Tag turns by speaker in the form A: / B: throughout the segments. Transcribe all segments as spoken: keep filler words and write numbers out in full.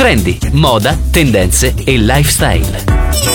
A: Trendy, moda, tendenze e lifestyle.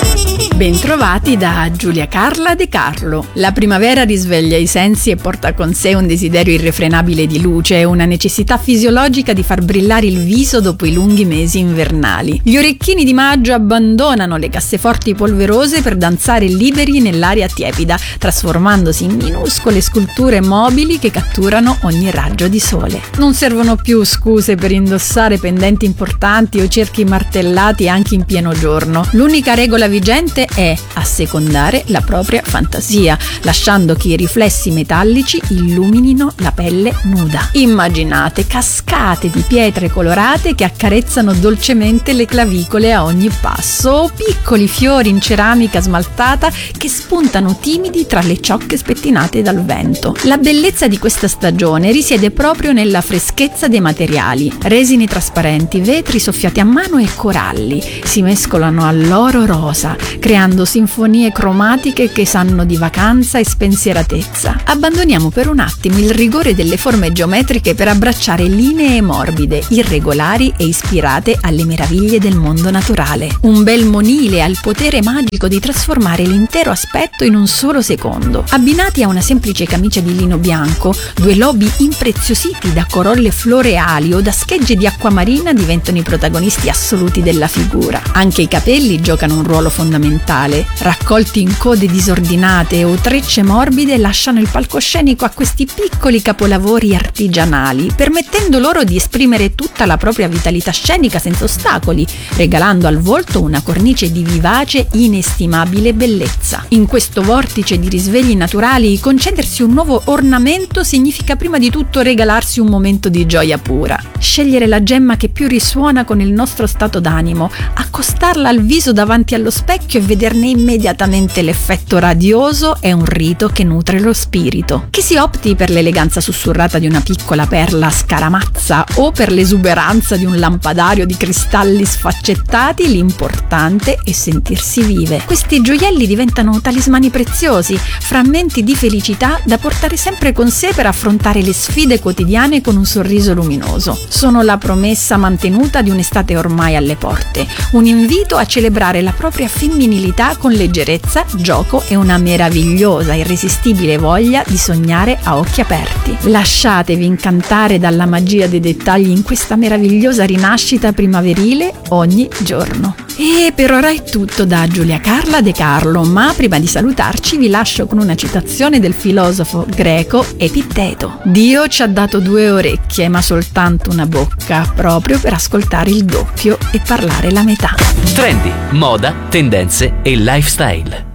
B: Bentrovati da Giulia Carla De Carlo. La primavera risveglia i sensi e porta con sé un desiderio irrefrenabile di luce e una necessità fisiologica di far brillare il viso dopo i lunghi mesi invernali. Gli orecchini di maggio abbandonano le casseforti polverose per danzare liberi nell'aria tiepida, trasformandosi in minuscole sculture mobili che catturano ogni raggio di sole. Non servono più scuse per indossare pendenti importanti o cerchi martellati anche in pieno giorno. L'unica regola vigente è assecondare la propria fantasia, lasciando che i riflessi metallici illuminino la pelle nuda. Immaginate cascate di pietre colorate che accarezzano dolcemente le clavicole a ogni passo, o piccoli fiori in ceramica smaltata che spuntano timidi tra le ciocche spettinate dal vento. La bellezza di questa stagione risiede proprio nella freschezza dei materiali. Resini trasparenti, vetri soffiati a mano e coralli si mescolano all'oro rosa, creando sinfonie cromatiche che sanno di vacanza e spensieratezza. Abbandoniamo per un attimo il rigore delle forme geometriche per abbracciare linee morbide, irregolari e ispirate alle meraviglie del mondo naturale. Un bel monile ha il potere magico di trasformare l'intero aspetto in un solo secondo. Abbinati a una semplice camicia di lino bianco, due lobi impreziositi da corolle floreali o da schegge di acquamarina diventano i protagonisti assoluti della figura. Anche i capelli giocano un ruolo fondamentale. Raccolti in code disordinate o trecce morbide lasciano il palcoscenico a questi piccoli capolavori artigianali, permettendo loro di esprimere tutta la propria vitalità scenica senza ostacoli, regalando al volto una cornice di vivace, inestimabile bellezza. In questo vortice di risvegli naturali, concedersi un nuovo ornamento significa prima di tutto regalarsi un momento di gioia pura. Scegliere la gemma che più risuona con il nostro stato d'animo, accostarla al viso davanti allo specchio e vederne immediatamente l'effetto radioso è un rito che nutre lo spirito. Che si opti per l'eleganza sussurrata di una piccola perla scaramazza o per l'esuberanza di un lampadario di cristalli sfaccettati, l'importante è sentirsi vive. Questi gioielli diventano talismani preziosi, frammenti di felicità da portare sempre con sé per affrontare le sfide quotidiane con un sorriso luminoso. Sono la promessa mantenuta di un'estate ormai alle porte, un invito a celebrare la propria femminilità con leggerezza, gioco e una meravigliosa, irresistibile voglia di sognare a occhi aperti. Lasciatevi incantare dalla magia dei dettagli in questa meravigliosa rinascita primaverile ogni giorno. E per ora è tutto da Giulia Carla De Carlo, ma prima di salutarci vi lascio con una citazione del filosofo greco Epitteto. Dio ci ha dato due orecchie ma soltanto una bocca, proprio per ascoltare il doppio e parlare la metà.
A: Trendy, moda, tendenze e lifestyle.